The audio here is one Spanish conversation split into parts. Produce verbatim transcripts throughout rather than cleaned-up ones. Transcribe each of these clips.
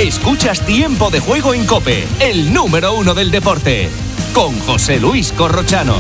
Escuchas Tiempo de Juego en COPE, el número uno del deporte, con José Luis Corrochano.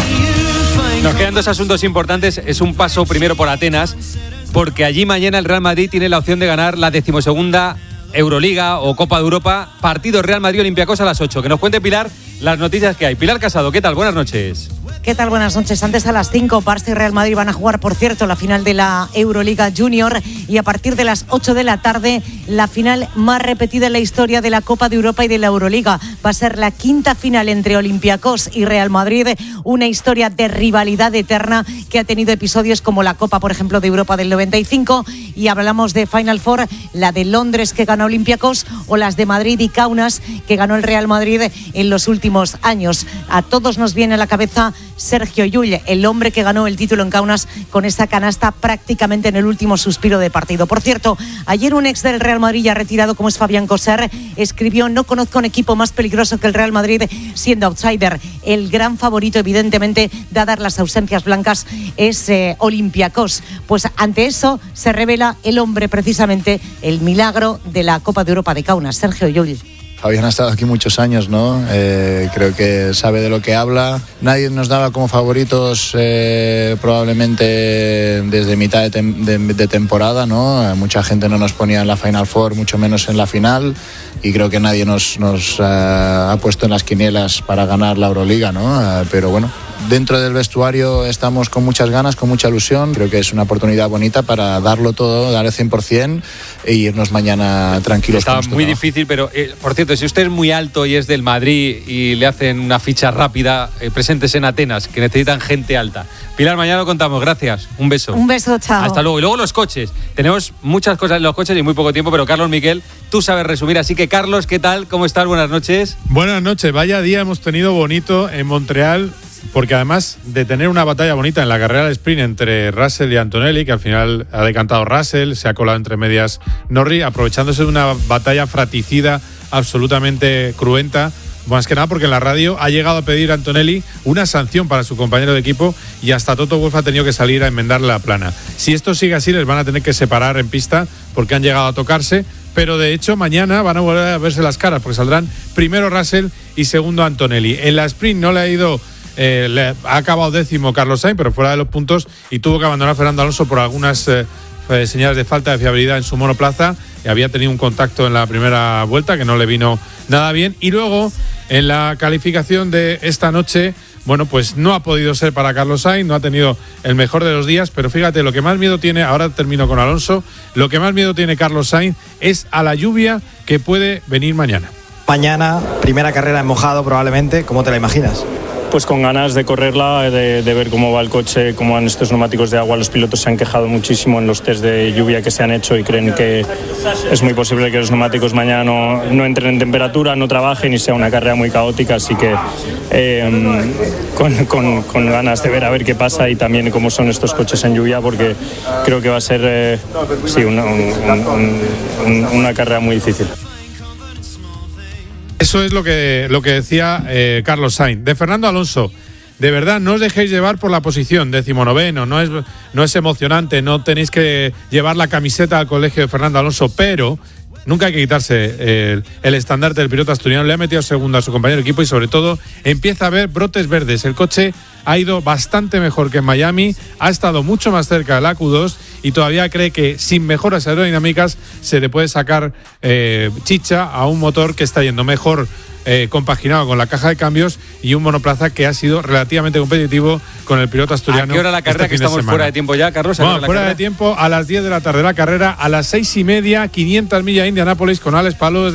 Nos quedan dos asuntos importantes. Es un paso primero por Atenas, porque allí mañana el Real Madrid tiene la opción de ganar la decimosegunda Euroliga o Copa de Europa. Partido Real Madrid-Olympiacos a las ocho. Que nos cuente Pilar las noticias que hay. Pilar Casado, ¿qué tal? Buenas noches. ¿Qué tal? Buenas noches. Antes a las cinco, Barça y Real Madrid van a jugar, por cierto, la final de la Euroliga Junior, y a partir de las ocho de la tarde, la final más repetida en la historia de la Copa de Europa y de la Euroliga. Va a ser la quinta final entre Olympiacos y Real Madrid, una historia de rivalidad eterna que ha tenido episodios como la Copa, por ejemplo, de Europa del noventa y cinco, y hablamos de Final Four, la de Londres que ganó Olympiacos, o las de Madrid y Kaunas que ganó el Real Madrid en los últimos años. A todos nos viene a la cabeza Sergio Llull, el hombre que ganó el título en Kaunas con esa canasta prácticamente en el último suspiro de partido. Por cierto, ayer un ex del Real Madrid ya retirado como es Fabián Coser escribió: no conozco un equipo más peligroso que el Real Madrid siendo outsider. El gran favorito, evidentemente, dadas las ausencias blancas, es eh, Olympiacos. Pues ante eso se revela el hombre, precisamente el milagro de la Copa de Europa de Kaunas, Sergio Llull. Fabián ha estado aquí muchos años, ¿no? Eh, creo que sabe de lo que habla. Nadie nos daba como favoritos eh, probablemente desde mitad de, tem- de, de temporada, ¿no? Mucha gente no nos ponía en la Final Four, mucho menos en la final, y creo que nadie nos, nos uh, ha puesto en las quinielas para ganar la Euroliga, ¿no? Uh, pero bueno, dentro del vestuario estamos con muchas ganas, con mucha ilusión. Creo que es una oportunidad bonita para darlo todo, dar el cien por ciento e irnos mañana tranquilos. Estaba muy difícil, pero eh, por cierto, si usted es muy alto y es del Madrid y le hacen una ficha rápida, eh, presentes en Atenas, que necesitan gente alta. Pilar, mañana lo contamos. Gracias. Un beso. Un beso, chao. Hasta luego. Y luego los coches. Tenemos muchas cosas en los coches y muy poco tiempo, pero Carlos Miquel, tú sabes resumir. Así que, Carlos, ¿qué tal? ¿Cómo estás? Buenas noches. Buenas noches. Vaya día hemos tenido bonito en Montreal, porque además de tener una batalla bonita en la carrera del sprint entre Russell y Antonelli, que al final ha decantado Russell, se ha colado entre medias Norris, aprovechándose de una batalla fratricida absolutamente cruenta, más que nada porque en la radio ha llegado a pedir a Antonelli una sanción para su compañero de equipo y hasta Toto Wolff ha tenido que salir a enmendarle la plana. Si esto sigue así, les van a tener que separar en pista porque han llegado a tocarse, pero de hecho mañana van a volver a verse las caras porque saldrán primero Russell y segundo Antonelli. En la sprint no le ha ido... Eh, le ha acabado décimo Carlos Sainz, pero fuera de los puntos, y tuvo que abandonar Fernando Alonso por algunas eh, eh, señales de falta de fiabilidad en su monoplaza. Y había tenido un contacto en la primera vuelta que no le vino nada bien. Y luego, en la calificación de esta noche, bueno, pues no ha podido ser para Carlos Sainz, no ha tenido el mejor de los días, pero fíjate, lo que más miedo tiene, ahora termino con Alonso, lo que más miedo tiene Carlos Sainz es a la lluvia que puede venir mañana. Mañana, primera carrera en mojado probablemente, ¿cómo te la imaginas? Pues con ganas de correrla, de, de ver cómo va el coche, cómo van estos neumáticos de agua. Los pilotos se han quejado muchísimo en los test de lluvia que se han hecho y creen que es muy posible que los neumáticos mañana no, no entren en temperatura, no trabajen y sea una carrera muy caótica. Así que eh, con, con, con ganas de ver a ver qué pasa y también cómo son estos coches en lluvia, porque creo que va a ser eh, sí, una, un, un, un, una carrera muy difícil. Eso es lo que, lo que decía eh, Carlos Sainz. De Fernando Alonso, de verdad, no os dejéis llevar por la posición, decimonoveno, no es, no es emocionante, no tenéis que llevar la camiseta al colegio de Fernando Alonso, pero nunca hay que quitarse el, el estandarte del piloto asturiano. Le ha metido segundo a su compañero de equipo y sobre todo empieza a ver brotes verdes. El coche ha ido bastante mejor que en Miami, ha estado mucho más cerca de la Q dos y todavía cree que sin mejoras aerodinámicas se le puede sacar eh, chicha a un motor que está yendo mejor eh, compaginado con la caja de cambios y un monoplaza que ha sido relativamente competitivo con el piloto asturiano. ¿A qué hora la carrera? Este que estamos de fuera de tiempo ya, Carlos. Bueno, fuera de tiempo a las diez de la tarde la carrera, a las seis y media, quinientas millas Indianápolis con Alex Palou.